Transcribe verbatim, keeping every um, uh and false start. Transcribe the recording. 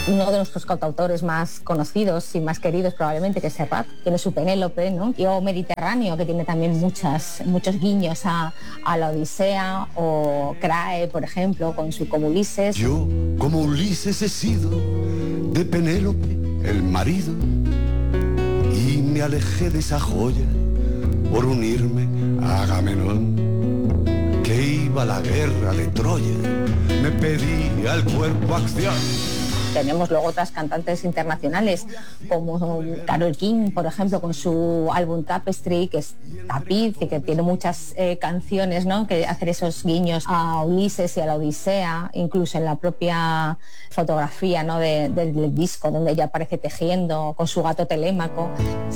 Uno de nuestros cantautores más conocidos y más queridos probablemente, que es Serrat, tiene su Penélope, ¿no? Y o Mediterráneo, que tiene también muchas, muchos guiños a, a la Odisea, o Crae, por ejemplo, con su Como Ulises. Yo, como Ulises, he sido de Penélope el marido y me alejé de esa joya por unirme a Agamenón, que iba a la guerra de Troya, me pedía el cuerpo acción. Tenemos luego otras cantantes internacionales como Carole King, por ejemplo, con su álbum Tapestry, que es tapiz y que tiene muchas eh, canciones, ¿no?, que hacen esos guiños a Ulises y a la Odisea, incluso en la propia fotografía, ¿no?, de, del disco, donde ella aparece tejiendo con su gato Telémaco.